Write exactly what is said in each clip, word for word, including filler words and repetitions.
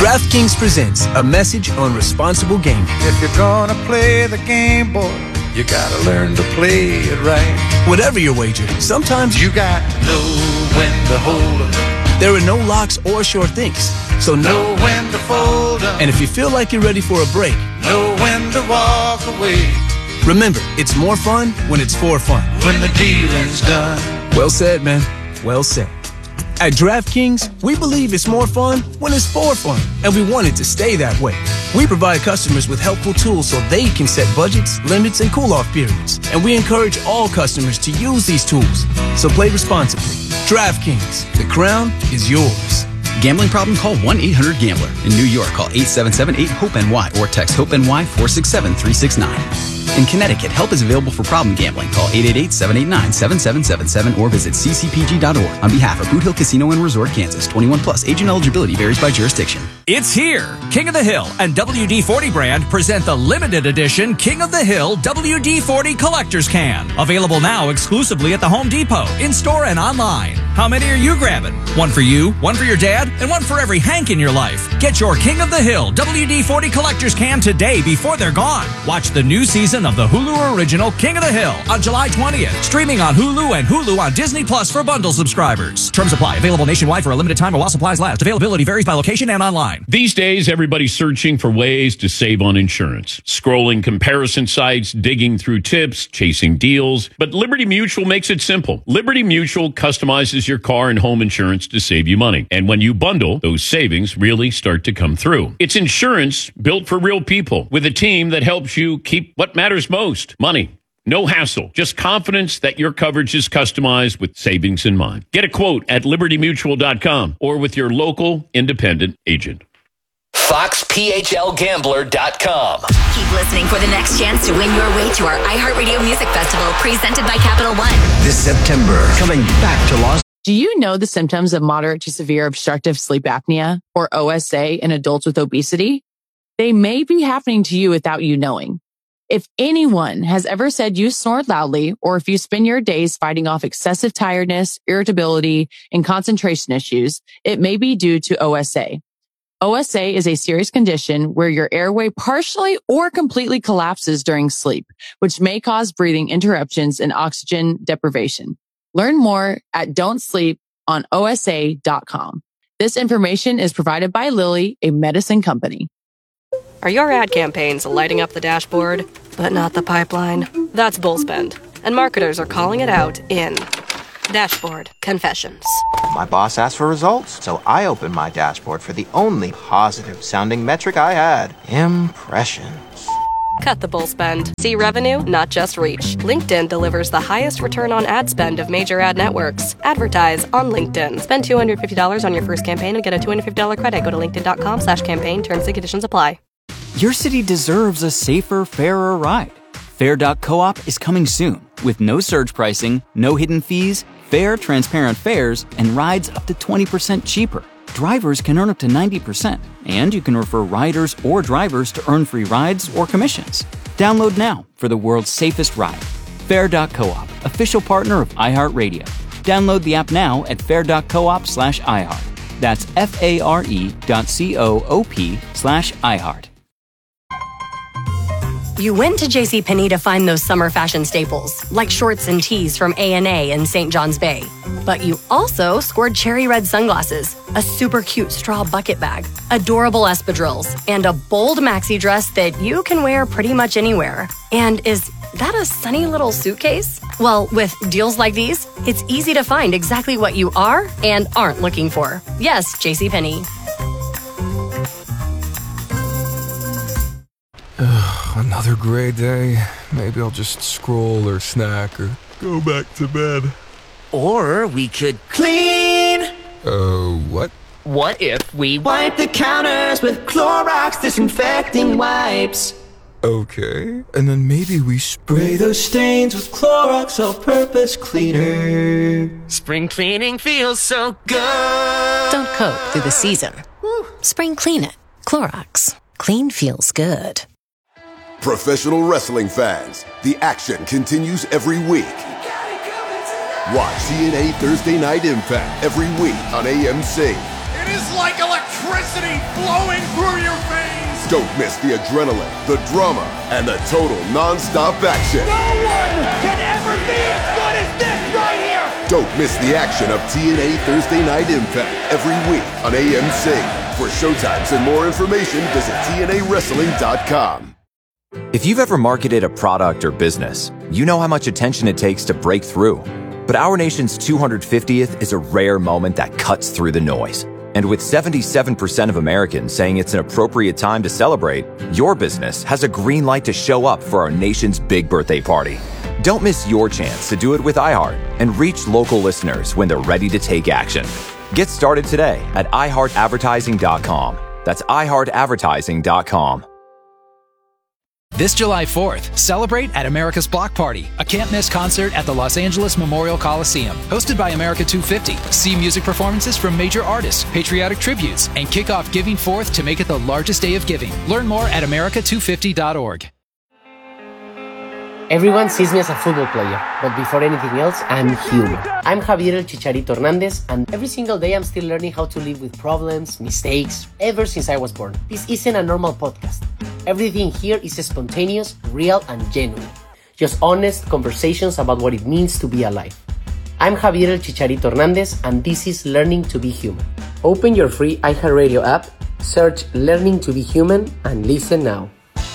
DraftKings presents a message on responsible gaming. If you're gonna play the game, boy, you gotta learn to play it right. Whatever your wager, sometimes you got to know when to hold 'em. There are no locks or sure things, so know when to fold 'em. And if you feel like you're ready for a break, know when to walk away. Remember, it's more fun when it's for fun. When the dealing's done. Well said, man. Well said. At DraftKings, we believe it's more fun when it's for fun, and we want it to stay that way. We provide customers with helpful tools so they can set budgets, limits, and cool-off periods. And we encourage all customers to use these tools. So play responsibly. DraftKings, the crown is yours. Gambling problem? Call one eight hundred gambler. In New York, call eight seven seven eight hope N Y or text HOPE-NY four six seven three six nine. In Connecticut, help is available for problem gambling. Call eight eight eight seven eight nine seven seven seven seven or visit c c p g dot org. On behalf of Boot Hill Casino and Resort, Kansas, twenty-one plus. Age and eligibility varies by jurisdiction. It's here. King of the Hill and W D forty brand present the limited edition King of the Hill W D forty Collector's Can. Available now exclusively at the Home Depot, in-store and online. How many are you grabbing? One for you, one for your dad, and one for every Hank in your life. Get your King of the Hill W D forty Collector's Can today before they're gone. Watch the new season of the Hulu original King of the Hill on July twentieth. Streaming on Hulu and Hulu on Disney Plus for bundle subscribers. Terms apply. Available nationwide for a limited time or while supplies last. Availability varies by location and online. These days, everybody's searching for ways to save on insurance. Scrolling comparison sites, digging through tips, chasing deals. But Liberty Mutual makes it simple. Liberty Mutual customizes your car and home insurance to save you money. And when you bundle, those savings really start to come through. It's insurance built for real people with a team that helps you keep what matters most, money. No hassle, just confidence that your coverage is customized with savings in mind. Get a quote at liberty mutual dot com or with your local independent agent. fox P H L gambler dot com. Keep listening for the next chance to win your way to our iHeartRadio Music Festival presented by Capital One. This September, coming back to Los. Do you know the symptoms of moderate to severe obstructive sleep apnea, or O S A, in adults with obesity? They may be happening to you without you knowing. If anyone has ever said you snore loudly, or if you spend your days fighting off excessive tiredness, irritability, and concentration issues, it may be due to O S A. O S A is a serious condition where your airway partially or completely collapses during sleep, which may cause breathing interruptions and oxygen deprivation. Learn more at don't sleep on O S A dot com. This information is provided by Lilly, a medicine company. Are your ad campaigns lighting up the dashboard, but not the pipeline? That's Bullspend, and marketers are calling it out in Dashboard Confessions. My boss asked for results, so I opened my dashboard for the only positive-sounding metric I had, impressions. Cut the bull spend. See revenue, not just reach. LinkedIn delivers the highest return on ad spend of major ad networks. Advertise on LinkedIn. Spend two hundred fifty dollars on your first campaign and get a two hundred fifty dollars credit. Go to linkedin.com slash campaign. Terms and conditions apply. Your city deserves a safer, fairer ride. Fair dot coop is coming soon with no surge pricing, no hidden fees, fair, transparent fares, and rides up to twenty percent cheaper. Drivers can earn up to ninety percent, and you can refer riders or drivers to earn free rides or commissions. Download now for the world's safest ride. Fair dot coop, official partner of iHeartRadio. Download the app now at fair dot coop slash iHeart. That's F-A-R-E dot C-O-O-P slash iHeart. You went to JCPenney to find those summer fashion staples, like shorts and tees from A and A in Saint John's Bay. But you also scored cherry red sunglasses, a super cute straw bucket bag, adorable espadrilles, and a bold maxi dress that you can wear pretty much anywhere. And is that a sunny little suitcase? Well, with deals like these, it's easy to find exactly what you are and aren't looking for. Yes, JCPenney. Another gray day. Maybe I'll just scroll or snack or go back to bed. Or we could clean. Uh, what? What if we wipe the counters with Clorox disinfecting wipes? Okay. And then maybe we spray those stains with Clorox all-purpose cleaner. Spring cleaning feels so good. Don't cope through the season. Spring clean it. Clorox. Clean feels good. Professional wrestling fans, the action continues every week. Watch T N A Thursday Night Impact every week on A M C. It is like electricity. electricity flowing through your veins. Don't miss the adrenaline, the drama, and the total non-stop action. No one can ever be as good as this right here. Don't miss the action of T N A Thursday Night Impact every week on A M C. For showtimes and more information, visit T N A wrestling dot com. If you've ever marketed a product or business, you know how much attention it takes to break through. But our nation's two hundred fiftieth is a rare moment that cuts through the noise. And with seventy-seven percent of Americans saying it's an appropriate time to celebrate, your business has a green light to show up for our nation's big birthday party. Don't miss your chance to do it with iHeart and reach local listeners when they're ready to take action. Get started today at i heart advertising dot com. That's i heart advertising dot com. This July fourth, celebrate at America's Block Party, a can't-miss concert at the Los Angeles Memorial Coliseum. Hosted by America two fifty. See music performances from major artists, patriotic tributes, and kick off Giving Fourth to make it the largest day of giving. Learn more at america two fifty dot org. Everyone sees me as a football player, but before anything else, I'm human. I'm Javier El Chicharito Hernandez, and every single day I'm still learning how to live with problems, mistakes, ever since I was born. This isn't a normal podcast. Everything here is spontaneous, real, and genuine. Just honest conversations about what it means to be alive. I'm Javier El Chicharito Hernandez, and this is Learning to be Human. Open your free iHeartRadio app, search Learning to be Human, and listen now.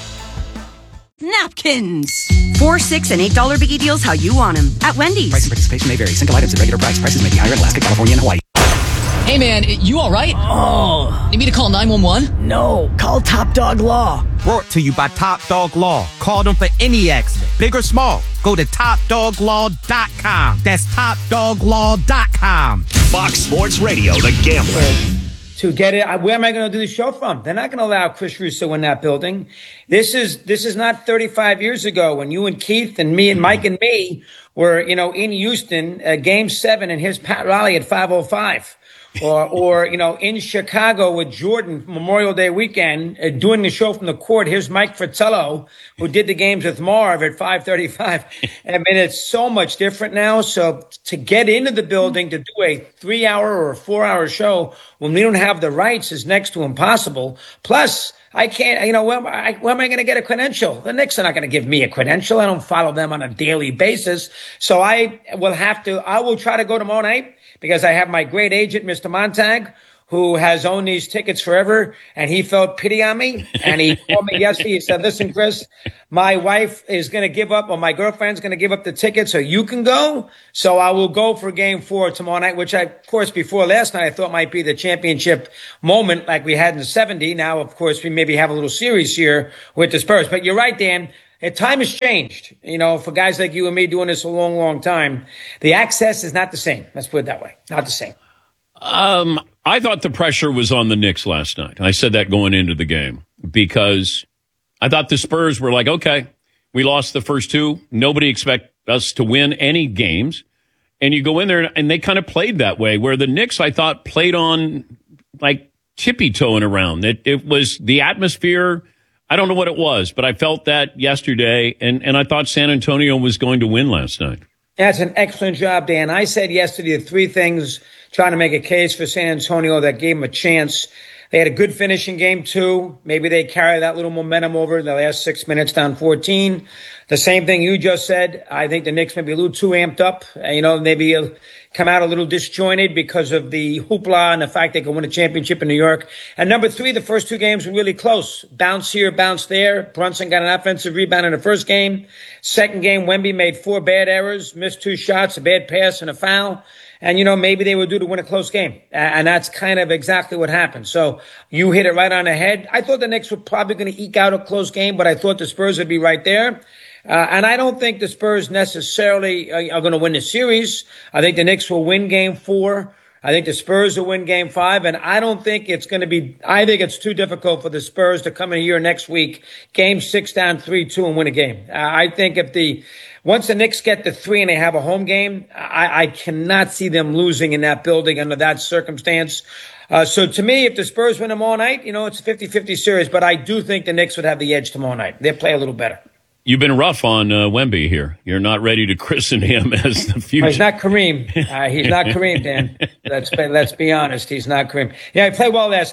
Napkins. Four, six, and eight dollar biggie deals how you want them. At Wendy's. Price and participation may vary. Single items at regular price. Prices may be higher in Alaska, California, and Hawaii. Hey man, you alright? Oh. Need me to call nine one one? No, call Top Dog Law. Brought to you by Top Dog Law. Call them for any accident, big or small. Go to top dog law dot com. That's top dog law dot com. Fox Sports Radio, The Gambler. To get it, where am I going to do the show from? They're not going to allow Chris Russo in that building. This is this is not thirty-five years ago when you and Keith and me and Mike and me were, you know, in Houston, uh, Game Seven, and here's Pat Riley at five oh five. Or, or, you know, in Chicago with Jordan Memorial Day weekend, uh, doing the show from the court. Here's Mike Fratello, who did the games with Marv at five thirty-five. I mean, it's so much different now. So to get into the building to do a three hour or a four hour show when we don't have the rights is next to impossible. Plus, I can't, you know, where am I, where am I going to get a credential? The Knicks are not going to give me a credential. I don't follow them on a daily basis. So I will have to, I will try to go tomorrow night because I have my great agent, Mister Montag, who has owned these tickets forever, and he felt pity on me. And he called me yesterday. He said, listen, Chris, my wife is going to give up, or my girlfriend's going to give up the ticket so you can go. So I will go for game four tomorrow night, which I, of course, before last night, I thought might be the championship moment like we had in the seventy. Now, of course, we maybe have a little series here with the Spurs. But you're right, Dan. Time has changed. You know, for guys like you and me doing this a long, long time, the access is not the same. Let's put it that way. Not the same. Um, I thought the pressure was on the Knicks last night. I said that going into the game because I thought the Spurs were like, okay, we lost the first two. Nobody expect us to win any games. And you go in there and they kind of played that way, where the Knicks, I thought, played on like tippy-toeing around. It, it was the atmosphere. I don't know what it was, but I felt that yesterday, and, and I thought San Antonio was going to win last night. That's an excellent job, Dan. I said yesterday the three things trying to make a case for San Antonio that gave them a chance. They had a good finish in game two. Maybe they carry that little momentum over the last six minutes down fourteen. The same thing you just said. I think the Knicks may be a little too amped up. You know, maybe come out a little disjointed because of the hoopla and the fact they can win a championship in New York. And number three, the first two games were really close. Bounce here, bounce there. Brunson got an offensive rebound in the first game. Second game, Wemby made four bad errors, missed two shots, a bad pass, and a foul. And, you know, maybe they were due to win a close game. And that's kind of exactly what happened. So you hit it right on the head. I thought the Knicks were probably going to eke out a close game, but I thought the Spurs would be right there. Uh, and I don't think the Spurs necessarily are, are going to win the series. I think the Knicks will win game four. I think the Spurs will win game five. And I don't think it's going to be, I think it's too difficult for the Spurs to come in here next week, game six down three two and win a game. Uh, I think if the, once the Knicks get to three and they have a home game, I, I cannot see them losing in that building under that circumstance. Uh, so to me, if the Spurs win tomorrow night, you know, it's a fifty-fifty series, but I do think the Knicks would have the edge tomorrow night. They'll play a little better. You've been rough on uh, Wemby here. You're not ready to christen him as the future. Well, he's not Kareem. Uh, he's not Kareem, Dan. Let's be, let's be honest. He's not Kareem. Yeah, he played well last night.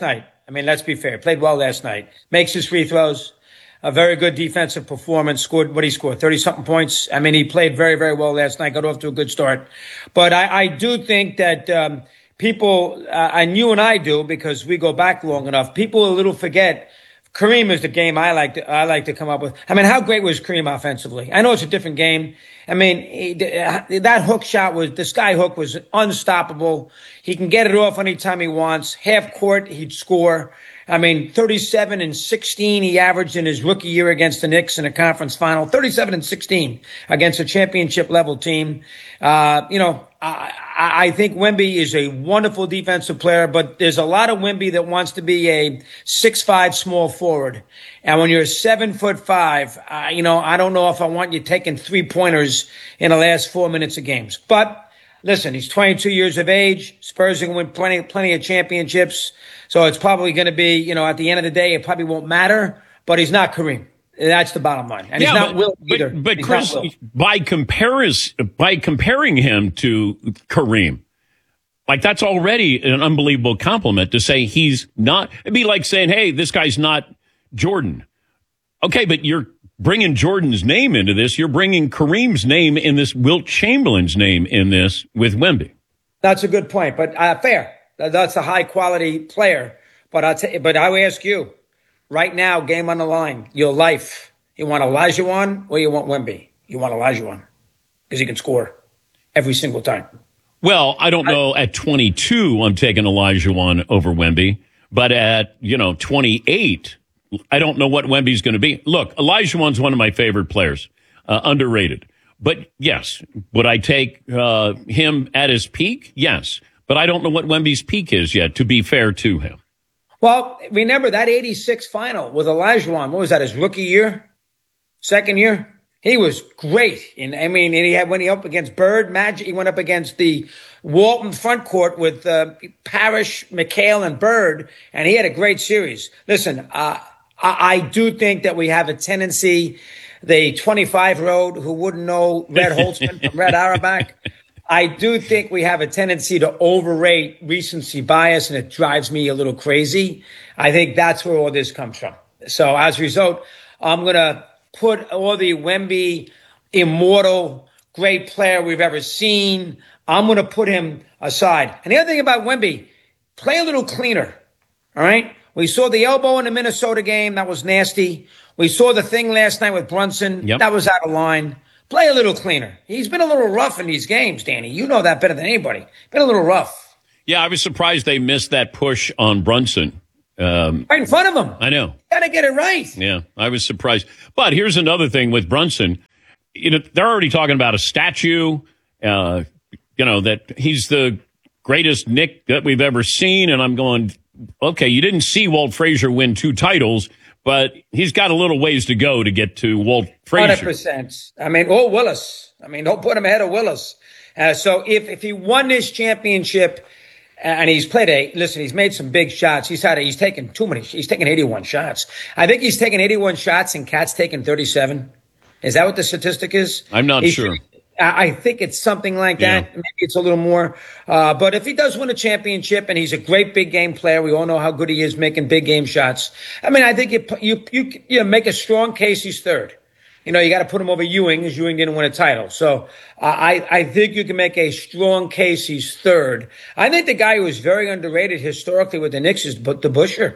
I mean, let's be fair. Played well last night. Makes his free throws. A very good defensive performance. Scored, what he scored, thirty-something points. I mean, he played very, very well last night. Got off to a good start. But I, I do think that um, people, uh, and you and I do, because we go back long enough, people a little forget Kareem is the game I like to, I like to come up with. I mean, how great was Kareem offensively? I know it's a different game. I mean, he, that hook shot was, the sky hook was unstoppable. He can get it off anytime he wants. Half court, he'd score. I mean, thirty-seven and sixteen he averaged in his rookie year against the Knicks in a conference final. thirty-seven and sixteen against a championship level team. Uh, you know, I, I think Wemby is a wonderful defensive player, but there's a lot of Wemby that wants to be a six five small forward. And when you're seven foot five, uh, you know, I don't know if I want you taking three pointers in the last four minutes of games. But listen, he's twenty-two years of age. Spurs are going to win plenty, plenty of championships. So it's probably going to be, you know, at the end of the day, it probably won't matter, but he's not Kareem. That's the bottom line. And yeah, he's not but, Will but, either. But He's Chris, not Will. by comparis, by comparing him to Kareem, like that's already an unbelievable compliment to say he's not. It'd be like saying, hey, this guy's not Jordan. Okay, but you're bringing Jordan's name into this. You're bringing Kareem's name in this, Wilt Chamberlain's name in this with Wemby. That's a good point, but uh, fair. That's a high quality player. But I'll t- but I will ask you right now, game on the line, your life. You want Olajuwon or you want Wemby? You want Olajuwon because he can score every single time. Well, I don't know. At twenty-two, I'm taking Olajuwon over Wemby, but at you know twenty-eight, I don't know what Wemby's going to be. Look, Olajuwon's one of my favorite players, uh, underrated. But yes, would I take uh, him at his peak? Yes. But I don't know what Wemby's peak is yet, to be fair to him. Well, remember that eighty-six final with Olajuwon. What was that, his rookie year? Second year? He was great. And I mean, and he had, when he up against Bird, Magic, he went up against the Walton front court with uh, Parrish, McHale, and Bird, and he had a great series. Listen, uh, I, I do think that we have a tendency, the twenty-five-year-old who wouldn't know Red Holtzman from Red Auerbach, I do think we have a tendency to overrate recency bias, and it drives me a little crazy. I think that's where all this comes from. So as a result, I'm going to put all the Wemby immortal, great player we've ever seen. I'm going to put him aside. And the other thing about Wemby, play a little cleaner. All right. We saw the elbow in the Minnesota game. That was nasty. We saw the thing last night with Brunson. Yep. That was out of line. Play a little cleaner. He's been a little rough in these games, Danny. You know that better than anybody. Been a little rough. Yeah, I was surprised they missed that push on Brunson. Um, right in front of him. I know. Got to get it right. Yeah, I was surprised. But here's another thing with Brunson. You know, they're already talking about a statue, uh, you know, that he's the greatest Knick that we've ever seen. And I'm going, okay, you didn't see Walt Frazier win two titles, but he's got a little ways to go to get to Walt Frazier. one hundred percent. I mean, oh, Willis. I mean, don't put him ahead of Willis. Uh, so if, if he won this championship and he's played a, listen, he's made some big shots. He's had, a, he's taken too many, he's taken eighty-one shots. I think he's taken eighty-one shots and Cat's taken thirty-seven. Is that what the statistic is? I'm not he's, sure. I think it's something like that. Yeah. Maybe it's a little more. Uh, but if he does win a championship and he's a great big game player, we all know how good he is making big game shots. I mean, I think you, you, you, you make a strong case he's third. You know, you got to put him over Ewing because Ewing didn't win a title. So uh, I, I think you can make a strong case he's third. I think the guy who was very underrated historically with the Knicks is DeBusschere.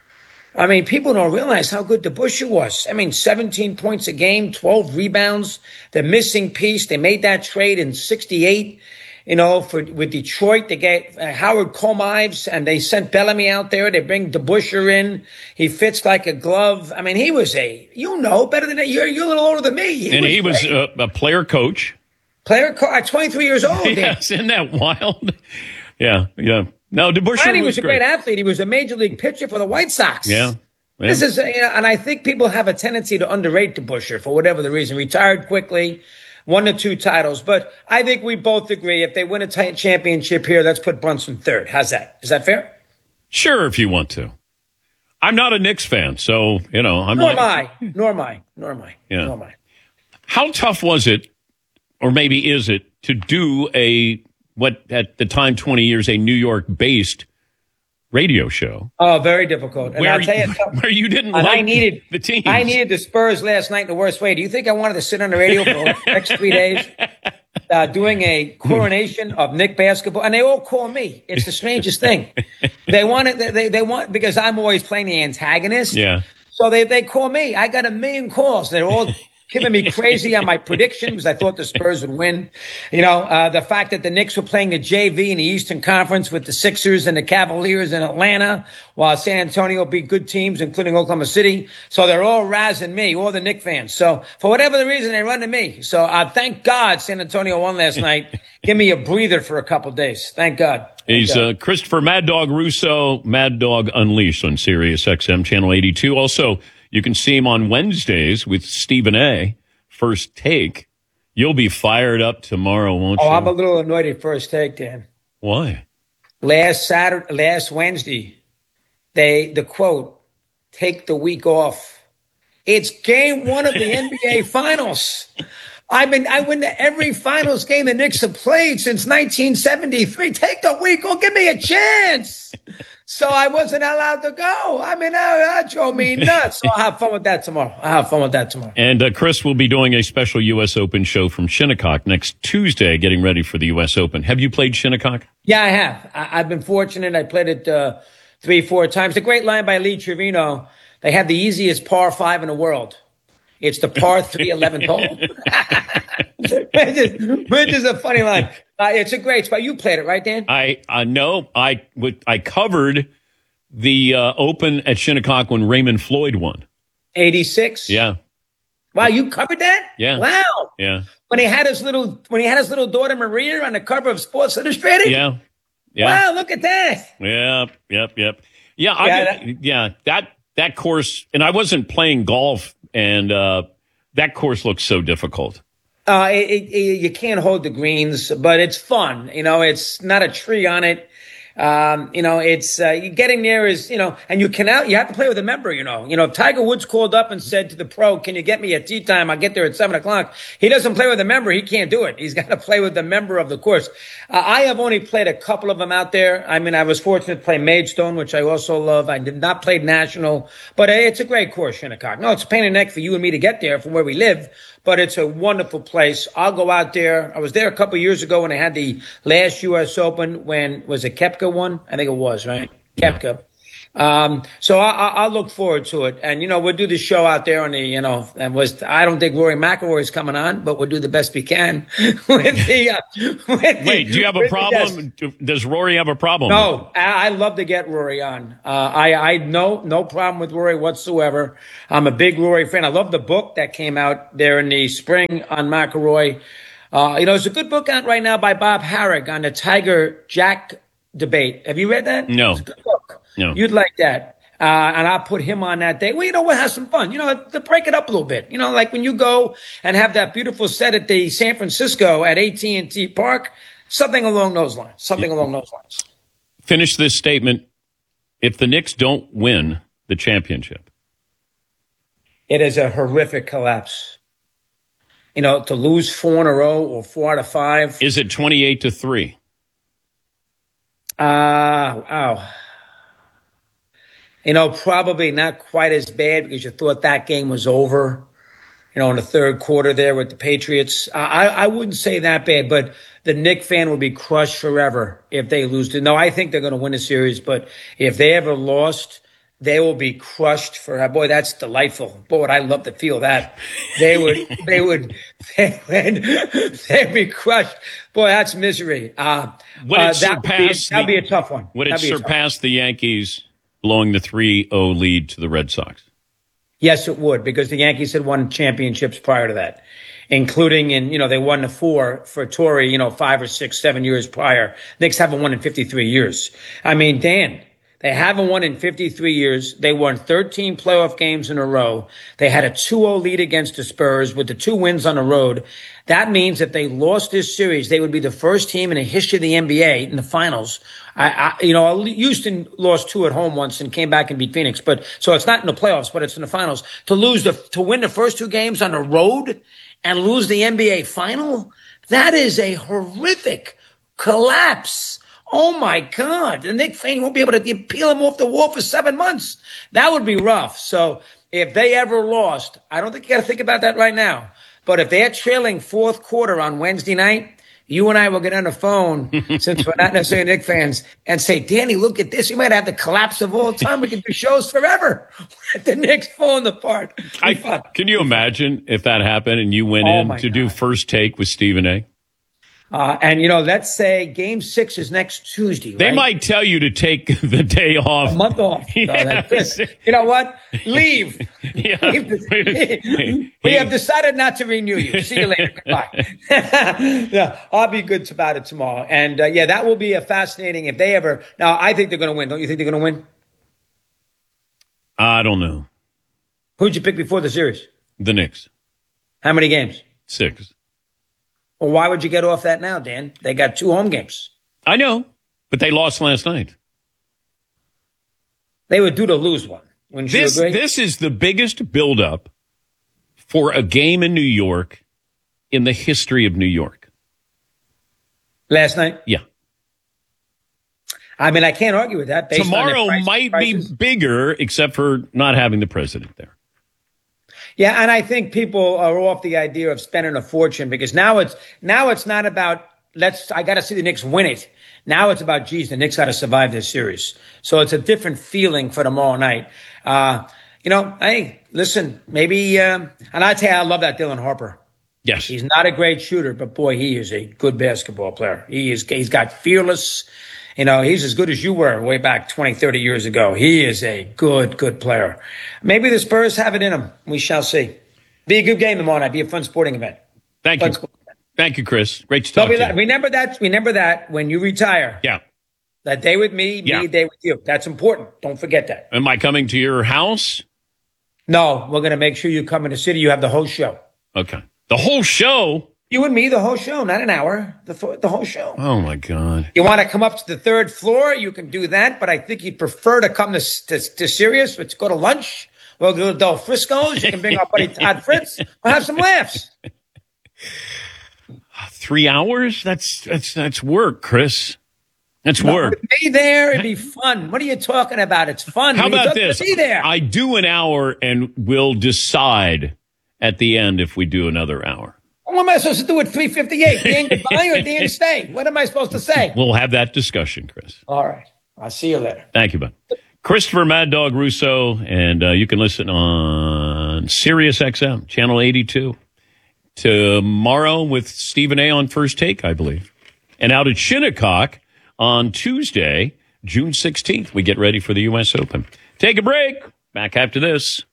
I mean, people don't realize how good DeBusschere was. I mean, seventeen points a game, twelve rebounds, the missing piece. They made that trade in sixty-eight, you know, for with Detroit. They get uh, Howard Comives, and they sent Bellamy out there. They bring DeBusschere in. He fits like a glove. I mean, he was a, you know, better than that. You're, you're a little older than me. He and was he was a, a player coach. Player coach, twenty-three years old. Yes, isn't that wild? Yeah, yeah. No, DeBusschere and he was, was a great. great athlete. He was a major league pitcher for the White Sox. Yeah. yeah. This is, you know, and I think people have a tendency to underrate DeBusschere for whatever the reason. Retired quickly, one to two titles. But I think we both agree if they win a t- championship here, let's put Brunson third. How's that? Is that fair? Sure, if you want to. I'm not a Knicks fan, so, you know. I'm Nor like, am I. Nor am I. Nor am I. Yeah. Nor am I. How tough was it, or maybe is it, to do a, what at the time, twenty years, a New York-based radio show. Oh, very difficult. And Where I'll tell you, you- something. where you didn't And I like needed the teams. I needed the Spurs last night in the worst way. Do you think I wanted to sit on the radio for the next three days uh, doing a coronation of Knick basketball? And they all call me. It's the strangest thing. They want it. They, they want because I'm always playing the antagonist. Yeah. So they they call me. I got a million calls. They're all giving me crazy on my predictions. I thought the Spurs would win. You know, uh, the fact that the Knicks were playing the J V in the Eastern Conference with the Sixers and the Cavaliers in Atlanta, while San Antonio beat good teams, including Oklahoma City. So they're all razzing me, all the Knicks fans. So for whatever the reason, they run to me. So uh, thank God San Antonio won last night. Give me a breather for a couple days. Thank God. Thank He's God. uh, Christopher Mad Dog Russo, Mad Dog Unleashed on Sirius X M Channel eighty-two. Also, you can see him on Wednesdays with Stephen A. First Take. You'll be fired up tomorrow, won't Oh, you? I'm a little annoyed at First Take, Dan. Why? Last Saturday, last Wednesday, they the quote, "Take the week off." It's game one of the N B A Finals. I've been I win to every Finals game the Knicks have played since nineteen seventy-three. Take the week off, give me a chance. So I wasn't allowed to go. I mean, that drove me nuts. So I'll have fun with that tomorrow. I'll have fun with that tomorrow. And uh, Chris will be doing a special U S Open show from Shinnecock next Tuesday, getting ready for the U S Open. Have you played Shinnecock? Yeah, I have. I, I've been fortunate. I played it uh, three, four times. The great line by Lee Trevino, they have the easiest par five in the world. It's the par three eleventh hole. which, is, which is a funny line. Uh, it's a great spot. You played it, right, Dan? I uh, no, I would I covered the uh, Open at Shinnecock when Raymond Floyd won. eighty-six Yeah, Wow, you covered that? yeah, Wow. yeah, When he had his little when he had his little daughter Maria on the cover of Sports Illustrated? yeah, yeah. Wow, look at that. Yep, yep, yep. Yeah, I, Yeah, yeah, yeah. That that course, and I wasn't playing golf, and uh, that course looks so difficult. Uh, it, it, it, you can't hold the greens, but it's fun. You know, it's not a tree on it. Um, you know, it's, uh, getting there is, you know, and you can out, you have to play with a member, you know, you know, if Tiger Woods called up and said to the pro, can you get me at tea time? I'll get there at seven o'clock. He doesn't play with a member. He can't do it. He's got to play with the member of the course. Uh, I have only played a couple of them out there. I mean, I was fortunate to play Maidstone, which I also love. I did not play National, but uh, it's a great course, Shinnecock. No, it's a pain in the neck for you and me to get there from where we live, but it's a wonderful place. I'll go out there. I was there a couple of years ago when I had the last U S Open when, was it Koepka won? I think it was, right? Koepka. Um, so I, I, I'll look forward to it. And, you know, we'll do the show out there on the, you know, and was, I don't think Rory McIlroy is coming on, but we'll do the best we can with the, uh, with Wait, the, do you have a problem? Does Rory have a problem? No, I, I love to get Rory on. Uh, I, I no, no problem with Rory whatsoever. I'm a big Rory fan. I love the book that came out there in the spring on McIlroy. Uh, you know, there's a good book out right now by Bob Harrig on the Tiger Jack debate. Have you read that? No. It's a good book. No. You'd like that. Uh, and I'll put him on that day. Well, you know, we'll have some fun. You know, to break it up a little bit. You know, like when you go and have that beautiful set at the San Francisco at A T and T Park, something along those lines. Something yeah. along those lines. Finish this statement. If the Knicks don't win the championship, it is a horrific collapse. You know, to lose four in a row or four out of five. Is it twenty-eight to three? Uh, wow. You know, probably not quite as bad because you thought that game was over, you know, in the third quarter there with the Patriots. I, I wouldn't say that bad, but the Knicks fan will be crushed forever if they lose to. No, I think they're going to win the series, but if they ever lost, they will be crushed forever. Boy, that's delightful. Boy, would I love to feel that. They would, they would, they would, they'd be crushed. Boy, that's misery. Uh, would it uh, surpass that'd be, that'd be a tough one. Would it That'd surpass the Yankees blowing the three oh lead to the Red Sox? Yes, it would, because the Yankees had won championships prior to that, including in, you know, they won the four for Torrey, you know, five or six, seven years prior. Knicks haven't won in fifty-three years. I mean, Dan, they haven't won in fifty-three years. They won thirteen playoff games in a row. They had a two oh lead against the Spurs with the two wins on the road. That means if they lost this series, they would be the first team in the history of the N B A in the finals. I, I, you know, Houston lost two at home once and came back and beat Phoenix, but so it's not in the playoffs, but it's in the finals. To lose the, to win the first two games on the road and lose the N B A final, that is a horrific collapse Oh, my God. The Knicks fan won't be able to peel him off the wall for seven months. That would be rough. So if they ever lost, I don't think you got to think about that right now. But if they're trailing fourth quarter on Wednesday night, you and I will get on the phone, since we're not necessarily Knicks fans, and say, Danny, look at this. You might have the collapse of all time. We can do shows forever. The Knicks falling apart. I, can you imagine if that happened and you went Oh, in my to do First Take with Stephen A? Uh, and, you know, let's say game six is next Tuesday. They right? might tell you to take the day off. A month off. So that's it. You know what? Leave. Yeah. Leave. We have decided not to renew you. See you later. Goodbye. Yeah, I'll be good about it tomorrow. And, uh, yeah, that will be a fascinating if they ever. Now, I think they're going to win. Don't you think they're going to win? I don't know. Who'd you pick before the series? The Knicks. How many games? Six. Well, why would you get off that now, Dan? They got two home games. I know, but they lost last night. They would do to lose one. Wouldn't This, you agree? this is the biggest buildup for a game in New York in the history of New York. Last night? Yeah. I mean, I can't argue with that. Based Tomorrow on their price, might prices. be bigger, except for not having the president there. Yeah, and I think people are off the idea of spending a fortune because now it's now it's not about let's. I got to see the Knicks win it. Now it's about geez, the Knicks got to survive this series. So it's a different feeling for tomorrow night. Uh, you know, hey, listen, maybe, um, and I tell you, I love that Dylan Harper. Yes, he's not a great shooter, but boy, he is a good basketball player. He is. He's got fearless. You know, he's as good as you were way back twenty, thirty years ago. He is a good, good player. Maybe the Spurs have it in them. We shall see. Be a good game tomorrow night. Be a fun sporting event. Thank fun you. Thank you, Chris. Great to talk Don't be to that, you. remember that. Remember that when you retire. Yeah. That day with me, Yeah. me a day with you. That's important. Don't forget that. Am I coming to your house? No, we're going to make sure you come in the city. You have the whole show. Okay. The whole show? You and me, the whole show, not an hour. The, fo- the whole show. Oh, my God. You want to come up to the third floor? You can do that, but I think you'd prefer to come to, to, to Sirius. Let's go to lunch. We'll go to Del Frisco's. You can bring our buddy Todd Fritz. We'll have some laughs. Three hours? That's that's that's work, Chris. That's No, work. Be there. It'd be fun. What are you talking about? It's fun. How When you about don't this? Be there. I do an hour and we'll decide at the end if we do another hour. What am I supposed to do at three fifty-eight? Dan goodbye or Dan stay? What am I supposed to say? We'll have that discussion, Chris. All right. I'll see you later. Thank you, bud. Christopher Mad Dog Russo, and uh, you can listen on Sirius X M, channel eighty-two. Tomorrow with Stephen A. on First Take, I believe. And out at Shinnecock on Tuesday, June sixteenth, we get ready for the U S Open. Take a break. Back after this.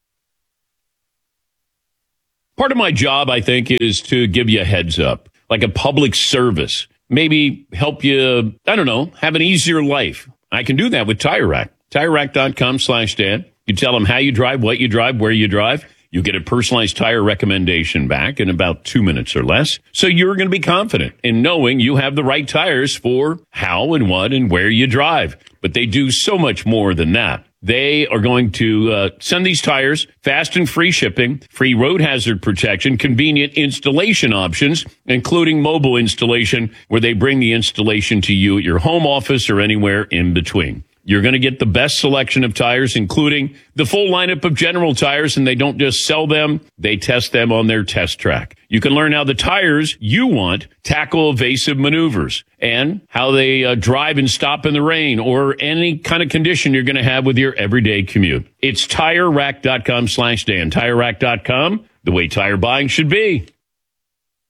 Part of my job, I think, is to give you a heads up, like a public service. Maybe help you, I don't know, have an easier life. I can do that with Tire Rack. TireRack.com slash Dan. You tell them how you drive, what you drive, where you drive. You get a personalized tire recommendation back in about two minutes or less. So you're going to be confident in knowing you have the right tires for how and what and where you drive. But they do so much more than that. They are going to uh, send these tires, fast and free shipping, free road hazard protection, convenient installation options, including mobile installation, where they bring the installation to you at your home office or anywhere in between. You're going to get the best selection of tires, including the full lineup of General Tires, and they don't just sell them, they test them on their test track. You can learn how the tires you want tackle evasive maneuvers and how they uh, drive and stop in the rain or any kind of condition you're going to have with your everyday commute. It's TireRack.com slash Dan. TireRack dot com, the way tire buying should be.